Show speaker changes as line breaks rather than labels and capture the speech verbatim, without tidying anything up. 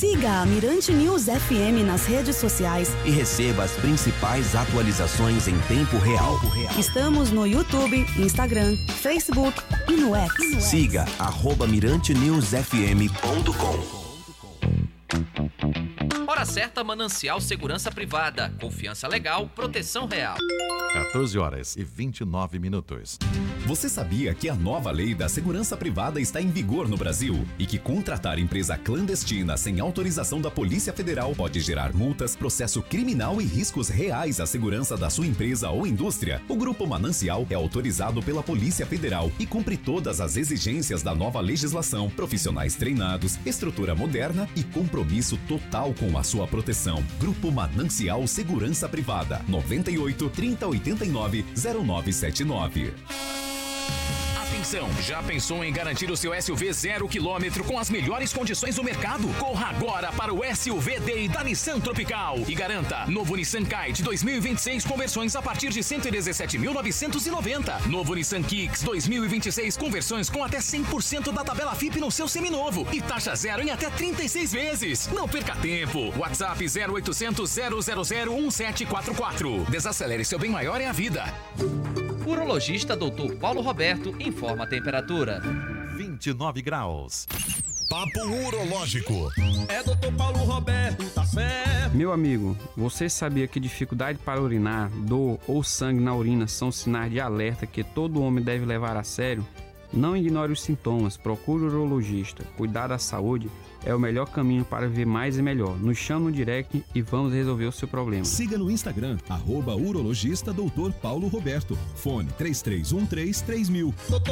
Siga a Mirante News F M nas redes sociais
e receba as principais atualizações em tempo real.
Estamos no YouTube, Instagram, Facebook e no X.
Siga arroba mirante news f m ponto com.
Hora certa, Manancial Segurança Privada. Confiança legal, proteção real.
quatorze horas e vinte e nove minutos.
Você sabia que a nova lei da segurança privada está em vigor no Brasil e que contratar empresa clandestina sem autorização da Polícia Federal pode gerar multas, processo criminal e riscos reais à segurança da sua empresa ou indústria? O Grupo Manancial é autorizado pela Polícia Federal e cumpre todas as exigências da nova legislação, profissionais treinados, estrutura moderna e compromisso total com a sua proteção. Grupo Manancial Segurança Privada, noventa e oito, trinta, oitenta e nove, zero nove sete nove.
Atenção, já pensou em garantir o seu S U V zero quilômetro com as melhores condições do mercado? Corra agora para o S U V Day da Nissan Tropical e garanta novo Nissan Kite dois mil e vinte e seis com versões a partir de cento e dezessete mil novecentos e noventa. Novo Nissan Kicks dois mil e vinte e seis com versões com até cem por cento da tabela F I P no seu seminovo e taxa zero em até trinta e seis vezes. Não perca tempo. WhatsApp zero oitocentos, zero zero zero, um sete quatro quatro. Desacelere, seu bem maior é a vida.
Urologista doutor Paulo Roberto informa a temperatura.
vinte e nove graus.
Papo Urológico.
É doutor Paulo Roberto, tá certo.
Meu amigo, você sabia que dificuldade para urinar, dor ou sangue na urina são sinais de alerta que todo homem deve levar a sério? Não ignore os sintomas, procure o urologista. Cuidar da saúde é o melhor caminho para viver mais e melhor. Nos chame no direct e vamos resolver o seu problema.
Siga no Instagram, arroba urologista doutor Paulo Roberto. Fone três três um três, três mil.